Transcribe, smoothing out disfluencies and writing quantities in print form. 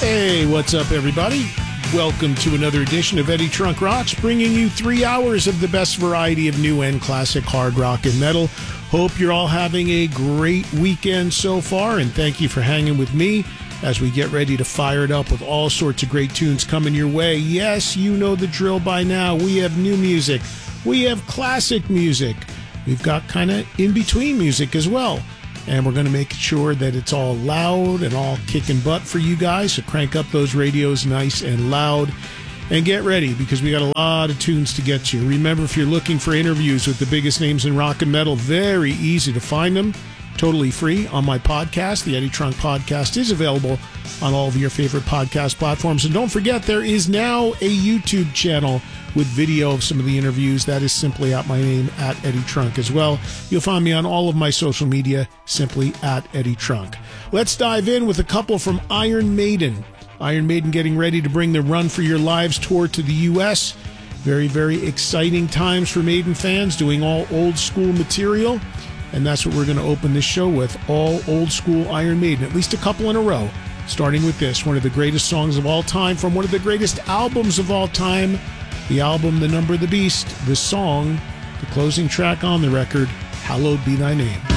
Hey, what's up, everybody? Welcome to another edition of Eddie Trunk Rocks, bringing you 3 hours of the best variety of new and classic hard rock and metal. Hope you're all having a great weekend so far, and thank you for hanging with me as we get ready to fire it up with all sorts of great tunes coming your way. Yes, you know the drill by now. We have new music. We have classic music. We've got kind of in-between music as well. And we're going to make sure that it's all loud and all kicking butt for you guys. So crank up those radios nice and loud. And get ready, because we got a lot of tunes to get to. Remember, if you're looking for interviews with the biggest names in rock and metal, very easy to find them. Totally free on my podcast. The Eddie Trunk Podcast is available on all of your favorite podcast platforms. And don't forget, there is now a YouTube channel with video of some of the interviews. That is simply at my name, at Eddie Trunk as well. You'll find me on all of my social media, simply at Eddie Trunk. Let's dive in with a couple from Iron Maiden. Iron Maiden getting ready to bring the Run for Your Lives tour to the U.S. Very, very exciting times for Maiden fans, doing all old school material. And that's what we're going to open this show with, all old school Iron Maiden, at least a couple in a row. Starting with this, one of the greatest songs of all time from one of the greatest albums of all time, the album The Number of the Beast, the song, the closing track on the record, Hallowed Be Thy Name.